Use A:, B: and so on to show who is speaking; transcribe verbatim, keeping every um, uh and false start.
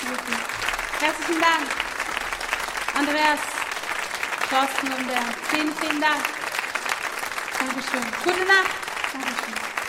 A: Wirklich. Herzlichen Dank. Andreas, Thorsten und Bernd. Vielen, vielen Dank. Dankeschön. Gute Nacht. Dankeschön.